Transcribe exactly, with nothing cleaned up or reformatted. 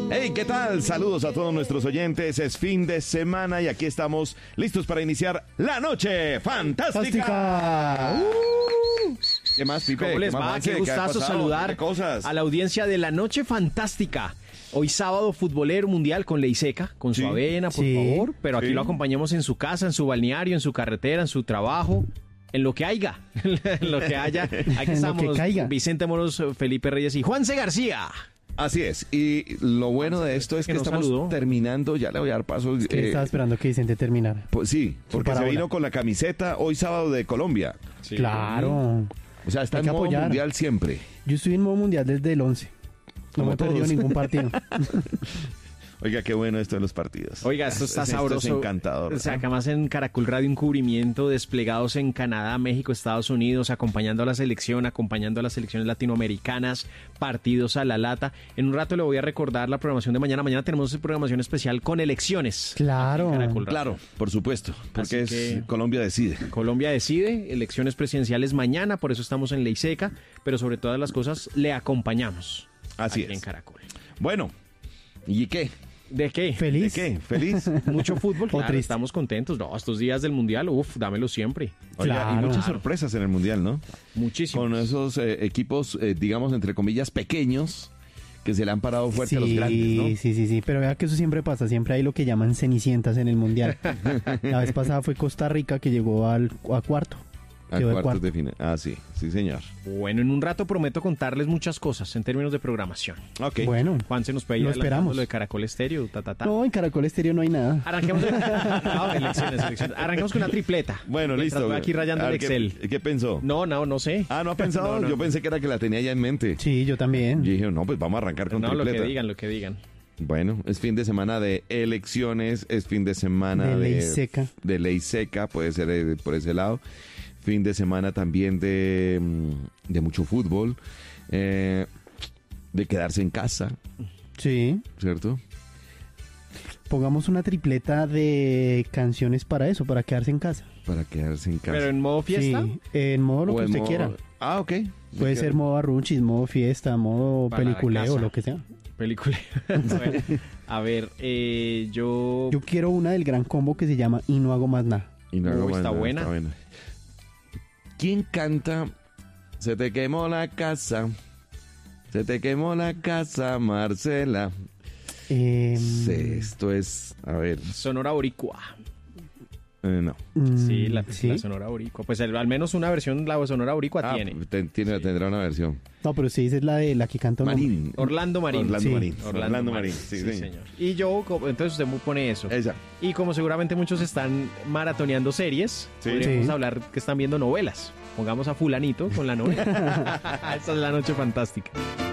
Hey, ¿qué tal? Saludos a todos nuestros oyentes. Es fin de semana y aquí estamos listos para iniciar la noche fantástica. ¡Fantástica! Uh. ¿Qué más, Pipe? ¿Cómo les ¿Qué más, va? Juanse? Qué ¿Qué ha gustazo pasado? saludar ¿Qué cosas? a la audiencia de la Noche Fantástica. Hoy sábado futbolero mundial con ley seca, con Sí. su avena, por Sí. favor. Pero aquí Sí. lo acompañamos en su casa, en su balneario, en su carretera, en su trabajo, en lo que haya. en lo que haya. Aquí En lo estamos, que caiga. Vicente Moros, Felipe Reyes y Juanse García. Así es. Y lo bueno de esto es que que nos estamos saludó. terminando. Ya le voy a dar paso. Que eh, estaba esperando que Vicente terminara. pues sí, porque se parábola. vino con la camiseta hoy sábado de Colombia. Claro. O sea, está Hay en que modo apoyar. mundial siempre. Yo estoy en modo mundial desde el once. No Como me he perdido todos. ningún partido. Oiga, qué bueno esto de los partidos. Oiga, esto está Esto sabroso. es encantador. O sea, que más en Caracol Radio un cubrimiento desplegados en Canadá, México, Estados Unidos, acompañando a la selección, acompañando a las selecciones latinoamericanas, partidos a la lata. En un rato le voy a recordar la programación de mañana. Mañana tenemos programación especial con elecciones. Claro. Aquí en Caracol Radio. Claro, por supuesto, porque Así es que- Colombia decide. Colombia decide, elecciones presidenciales mañana, por eso estamos en Ley Seca, pero sobre todas las cosas le acompañamos. Así aquí es. en Caracol. Bueno, ¿y qué? ¿De qué? Feliz. ¿De qué? ¿Feliz? Mucho fútbol, O claro, triste. estamos contentos. No, estos días del Mundial, uff, dámelo siempre. Oiga, Claro. y muchas Claro. sorpresas en el Mundial, ¿no? Muchísimo. Con esos eh, equipos, eh, digamos, entre comillas, pequeños, que se le han parado fuerte Sí, a los grandes, ¿no? sí, sí, sí. Pero vea que eso siempre pasa. Siempre hay lo que llaman cenicientas en el mundial. La vez pasada fue Costa Rica que llegó al a cuarto. A Quedó de cuartos cuarto. de final. Ah, sí, sí, señor. Bueno, en un rato prometo contarles muchas cosas en términos de programación. Ok. Bueno, Juan se nos puede ir Lo adelantando esperamos. lo de Caracol Estéreo, ta, ta, ta. no, en Caracol Estéreo no hay nada. Arranquemos. No, elecciones, elecciones. Arranquemos con una tripleta. Bueno, Mientras listo. voy aquí rayando A el ver, ¿qué- Excel. ¿Qué, pensó? No, no, no sé. Ah, ¿no ha pensado? No, no. Yo pensé que era que la tenía ya en mente. Sí, yo también. Yo dije, no, pues vamos a arrancar con No, lo tripleta. que digan, lo que digan. Bueno, es fin de semana de elecciones, es fin de semana De de, ley seca. de ley seca, puede ser eh, por ese lado. Fin de semana también de, mm, de mucho fútbol, eh, de quedarse en casa, Sí. ¿cierto? Pongamos una tripleta de canciones para eso, para quedarse en casa. Para quedarse en casa. Pero en modo fiesta. Sí, en modo lo O que en usted modo- quiera. Ah, ok. Puede ser modo arrunchis, modo fiesta, modo Para la peliculeo, casa. lo que sea. Película. Bueno, a ver, eh, yo... Yo quiero una del gran combo que se llama Y no hago más nada. Y no Uy, hago más está nada, buena. está buena. ¿Quién canta? Se te quemó la casa. Se te quemó la casa, Marcela. Eh, Sí, esto es, a ver, Sonora Boricua. eh, no. mm, Sí, la, ¿sí? la Sonora Boricua. Pues el- al menos una versión, la Sonora Boricua Ah, tiene. ten- tiene, tendrá una versión. No, pero sí, esa es la de la que canta un hombre. Marín. Orlando Marín. Orlando Sí. Marín. Orlando, Orlando Marín. Marín. Sí, Sí, señor. señor. Y yo, como- entonces usted me pone eso. Esa. Y como seguramente muchos están maratoneando series, Sí. podríamos Sí. hablar que están viendo novelas. Pongamos a fulanito con la novela. Esta es la noche fantástica.